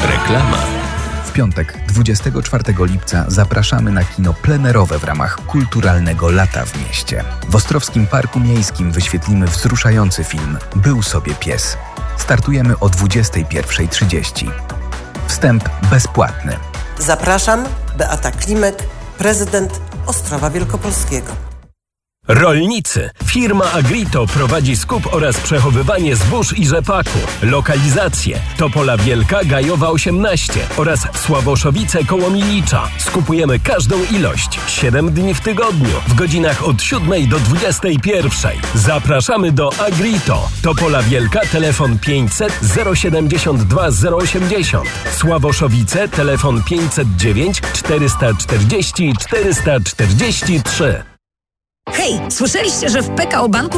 Reklama. W piątek, 24 lipca zapraszamy na kino plenerowe w ramach kulturalnego lata w mieście. W Ostrowskim Parku Miejskim wyświetlimy wzruszający film Był sobie pies. Startujemy o 21:30. Wstęp bezpłatny. Zapraszam, Beata Klimek, prezydent Ostrowa Wielkopolskiego. Rolnicy. Firma Agrito prowadzi skup oraz przechowywanie zbóż i rzepaku. Lokalizacje: Topola Wielka, Gajowa 18 oraz Sławoszowice koło Milicza. Skupujemy każdą ilość. 7 dni w tygodniu, w godzinach od 7 do 21. Zapraszamy do Agrito. Topola Wielka, telefon 500 072 080. Sławoszowice, telefon 509 440 443. Hej, słyszeliście, że w PKO Banku